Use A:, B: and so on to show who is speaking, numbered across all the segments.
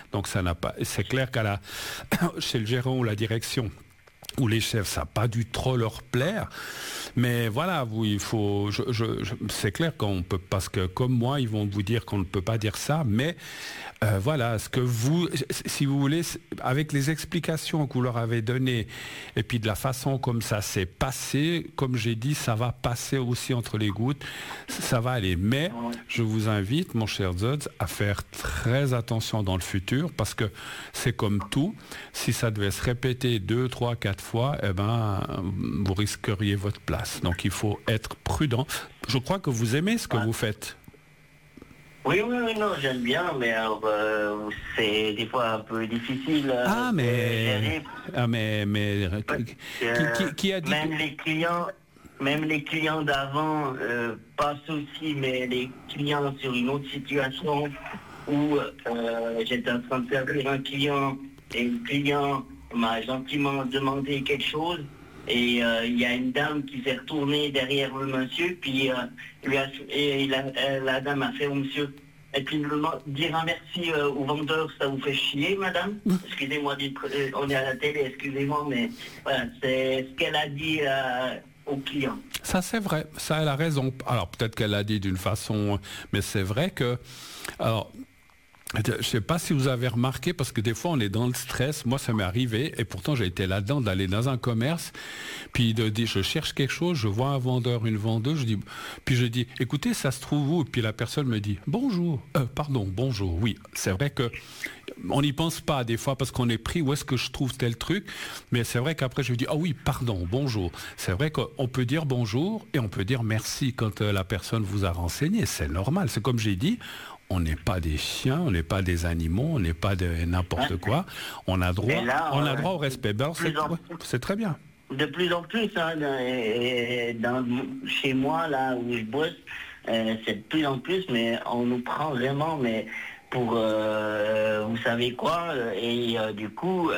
A: Donc ça n'a pas. C'est clair chez le gérant ou la direction ou les chefs, ça n'a pas dû trop leur plaire. Mais voilà, il faut. C'est clair qu'on peut, parce que comme moi, ils vont vous dire qu'on ne peut pas dire ça. Mais voilà, ce que si vous voulez, avec les explications que vous leur avez données, et puis de la façon comme ça s'est passé, comme j'ai dit, ça va passer aussi entre les gouttes. Ça va aller. Mais je vous invite, mon cher Zodz, à faire très attention dans le futur, parce que c'est comme tout. Si ça devait se répéter 2, 3, 4 fois, eh ben, vous risqueriez votre place. Donc il faut être prudent. Je crois que vous aimez ce que vous faites.
B: Oui, non, j'aime bien, mais alors, c'est des fois un peu difficile.
A: Qui a dit
B: même les clients d'avant passent aussi, mais les clients sur une autre situation où j'étais en train de servir un client et le client m'a gentiment demandé quelque chose. Et il y a une dame qui s'est retournée derrière le monsieur, puis la dame a fait au monsieur, et puis dire un merci au vendeur, ça vous fait chier, madame. Excusez-moi, on est à la télé, excusez-moi, mais voilà, c'est ce qu'elle a dit au client.
A: Ça, c'est vrai, ça, elle a raison. Alors, peut-être qu'elle l'a dit d'une façon, mais c'est vrai que... Alors, je ne sais pas si vous avez remarqué, parce que des fois on est dans le stress. Moi, ça m'est arrivé, et pourtant j'ai été là-dedans, d'aller dans un commerce, puis de dire, je cherche quelque chose, je vois un vendeur, une vendeuse, puis je dis, écoutez, ça se trouve où? Puis la personne me dit, bonjour, bonjour. Oui, c'est vrai que on n'y pense pas des fois, parce qu'on est pris, où est-ce que je trouve tel truc? Mais c'est vrai qu'après je dis, ah oui, pardon, bonjour. C'est vrai qu'on peut dire bonjour, et on peut dire merci quand la personne vous a renseigné. C'est normal, c'est comme j'ai dit, on n'est pas des chiens, on n'est pas des animaux, on n'est pas de n'importe quoi. On a droit, droit au respect. Alors, c'est très bien.
B: De plus en plus, chez moi, là où je bosse, c'est de plus en plus, mais on nous prend vraiment, mais pour vous savez quoi, et du coup,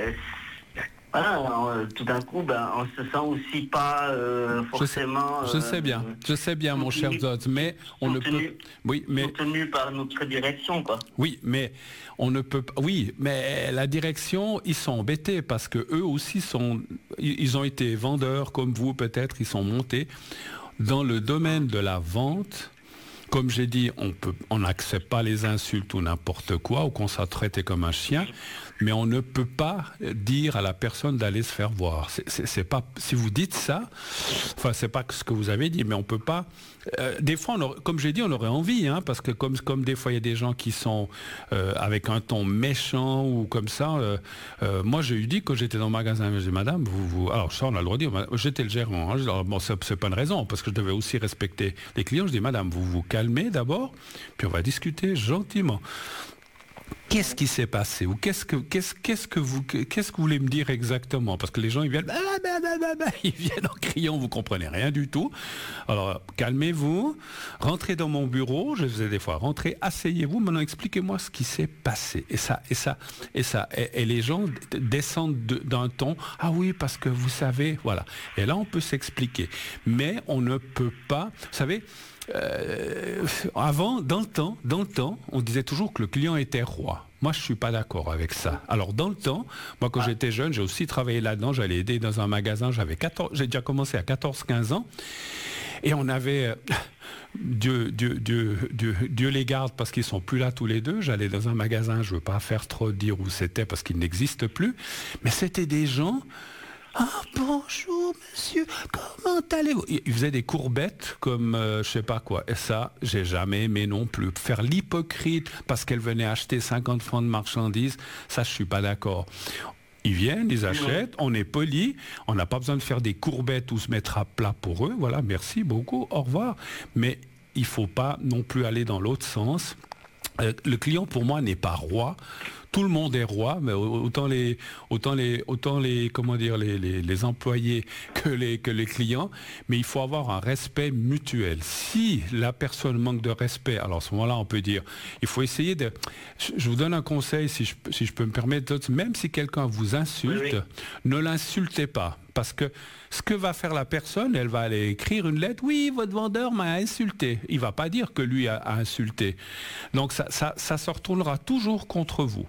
B: voilà, tout d'un coup, on se sent aussi pas forcément...
A: Je sais bien, mon cher Zod, mais on ne peut... Oui, mais...
B: Soutenu par notre direction, quoi.
A: Oui, mais on ne peut pas... Oui, mais la direction, ils sont embêtés, parce que eux aussi ils ont été vendeurs, comme vous, peut-être, ils sont montés dans le domaine de la vente. Comme j'ai dit, on n'accepte pas les insultes ou n'importe quoi, ou qu'on soit traité comme un chien, mais on ne peut pas dire à la personne d'aller se faire voir. C'est pas, si vous dites ça, enfin c'est pas ce que vous avez dit, mais on peut pas. Des fois, comme j'ai dit, on aurait envie, hein, parce que comme des fois il y a des gens qui sont avec un ton méchant ou comme ça. Moi, j'ai eu dit que j'étais dans le magasin, j'ai dit, madame, alors ça on a le droit de dire, j'étais le gérant. Hein, alors, bon, c'est pas une raison, parce que je devais aussi respecter les clients. Je dis, madame, vous calmez d'abord, puis on va discuter gentiment. Qu'est-ce qui s'est passé? Ou qu'est-ce que vous voulez me dire exactement? Parce que les gens, ils viennent en criant, vous comprenez rien du tout. Alors, calmez-vous, rentrez dans mon bureau, je faisais des fois, rentrez, asseyez-vous, maintenant expliquez-moi ce qui s'est passé. Et les gens descendent d'un ton, ah oui, parce que vous savez, voilà. Et là, on peut s'expliquer. Mais on ne peut pas, vous savez, avant, dans le temps, on disait toujours que le client était roi. Moi, je suis pas d'accord avec ça. Alors, dans le temps, moi, quand j'étais jeune, j'ai aussi travaillé là-dedans. J'allais aider dans un magasin. J'ai déjà commencé à 14-15 ans. Et on avait... Dieu les garde, parce qu'ils sont plus là tous les deux. J'allais dans un magasin, je veux pas faire trop dire où c'était, parce qu'il n'existe plus. Mais c'était des gens... Ah, bonjour monsieur, comment allez-vous? Il faisait des courbettes comme je sais pas quoi. Et ça, j'ai jamais aimé non plus. Faire l'hypocrite parce qu'elle venait acheter 50 francs de marchandises, ça je suis pas d'accord. Ils viennent, ils achètent, on est poli, on n'a pas besoin de faire des courbettes ou se mettre à plat pour eux. Voilà, merci beaucoup, au revoir. Mais il faut pas non plus aller dans l'autre sens. Le client pour moi n'est pas roi. Tout le monde est roi, mais autant les comment dire, les employés que les clients. Mais il faut avoir un respect mutuel. Si la personne manque de respect, alors à ce moment-là, on peut dire, il faut essayer de. Je vous donne un conseil, si je peux me permettre, même si quelqu'un vous insulte, ne l'insultez pas. Parce que ce que va faire la personne, elle va aller écrire une lettre. Oui, votre vendeur m'a insulté. Il va pas dire que lui a insulté. Donc ça se retournera toujours contre vous.